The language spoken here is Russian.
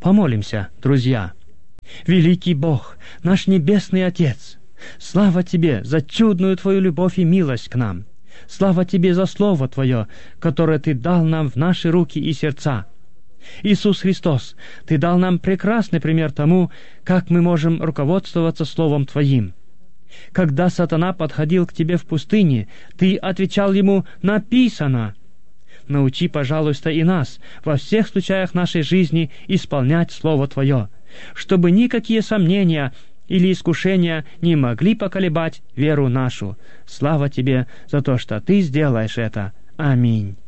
Помолимся, друзья. Великий Бог, наш Небесный Отец, слава Тебе за чудную Твою любовь и милость к нам. Слава Тебе за Слово Твое, которое Ты дал нам в наши руки и сердца. Иисус Христос, Ты дал нам прекрасный пример тому, как мы можем руководствоваться Словом Твоим. Когда сатана подходил к Тебе в пустыне, Ты отвечал ему: «Написано». Научи, пожалуйста, и нас во всех случаях нашей жизни исполнять Слово Твое, чтобы никакие сомнения или искушения не могли поколебать веру нашу. Слава Тебе за то, что Ты сделаешь это. Аминь.